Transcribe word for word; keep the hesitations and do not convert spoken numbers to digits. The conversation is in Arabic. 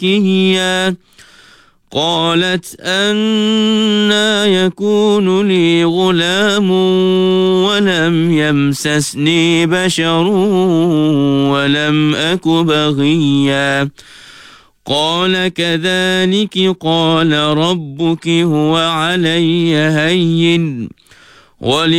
زكيا قالت أنى يكون لي غلام ولم يمسسني بشر ولم أك بغيا قال كذلك قال ربك هو علي هين